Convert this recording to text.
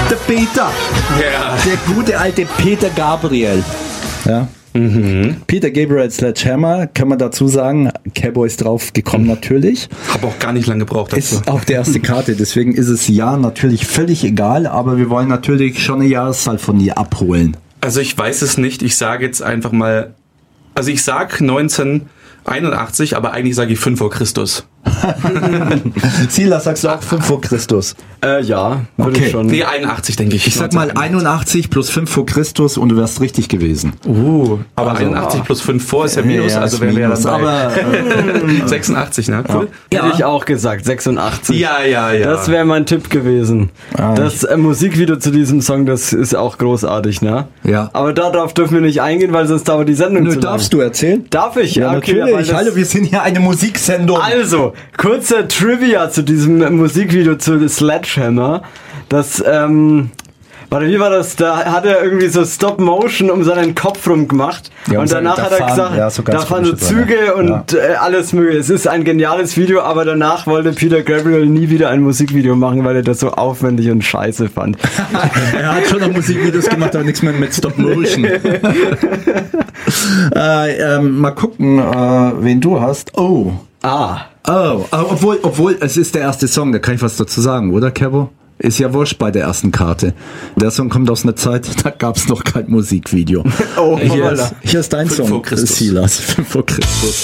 Der Peter. Ja. Der gute alte Peter Gabriel. Ja. Peter Gabriel Sledgehammer, kann man dazu sagen. Cowboy ist drauf gekommen natürlich. Habe auch gar nicht lange gebraucht dazu. Ist auch die erste Karte, deswegen ist es ja natürlich völlig egal, aber wir wollen natürlich schon eine Jahreszahl von dir abholen. Also ich weiß es nicht, ich sage jetzt einfach mal, also ich sag 1981, aber eigentlich sage ich 5 vor Christus. Silas, sagst du auch 5 vor Christus? Ja, würde Okay. ich schon. Nee, 81 denke ich. Ich sag mal 81 plus 5 vor Christus und du wärst richtig gewesen. Aber also, 81 plus 5 vor ist ja Minus, Ja, also ist wären wir ja Minus, dann bei aber 86, ne? Cool. Hätte ich auch gesagt, 86. Ja. Das wäre mein Tipp gewesen. Das Musikvideo zu diesem Song, das ist auch großartig, ne? Ja. Aber darauf dürfen wir nicht eingehen, weil sonst dauert die Sendung Nö, zu lang. darfst du erzählen? Darf ich? Ja, okay, natürlich. weil das- Hallo, wir sind hier eine Musiksendung. Also, kurzer Trivia zu diesem Musikvideo zu Sledgehammer. Das, warte, wie war das? Da hat er irgendwie so Stop-Motion um seinen Kopf rum gemacht. Ja, und danach da hat er fahren- gesagt, ja, so ganz da fahren so komische Sachen. Züge und alles mögliche. Es ist ein geniales Video, aber danach wollte Peter Gabriel nie wieder ein Musikvideo machen, weil er das so aufwendig und scheiße fand. Er hat schon noch Musikvideos gemacht, aber nichts mehr mit Stop Motion. Mal gucken, wen du hast. Oh, obwohl es ist der erste Song, da kann ich was dazu sagen, oder, Kevo? Ist ja wurscht bei der ersten Karte. Der Song kommt aus einer Zeit, da gab es noch kein Musikvideo. Oh, hier voilà. ist dein 5 Song, vor Christus. Silas, 5 vor Christus.